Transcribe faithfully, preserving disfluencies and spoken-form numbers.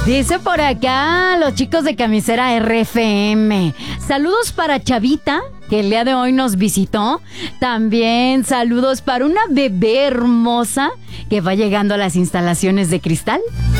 Dice por acá los chicos de Camisera R F M. Saludos para Chavita, que el día de hoy nos visitó. También saludos para una bebé hermosa que va llegando a las instalaciones de Cristal.